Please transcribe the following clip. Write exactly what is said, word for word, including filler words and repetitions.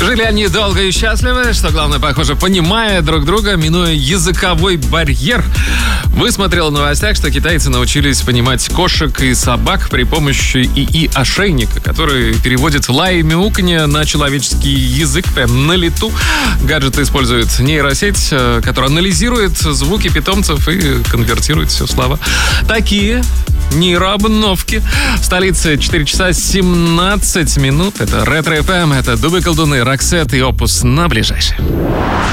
Жили они долго и счастливо, что главное, похоже, понимая друг друга, минуя языковой барьер. Высмотрел в новостях, что китайцы научились понимать кошек и собак при помощи ИИ-ошейника, который переводит лай и мяуканье на человеческий язык прям на лету. Гаджет использует нейросеть, которая анализирует звуки питомцев и конвертирует все в слова. Такие нейрообновки. В столице четыре часа семнадцать минут. Это Ретро эф эм, это Дубы Колдуны, Роксет и Опус на ближайшее.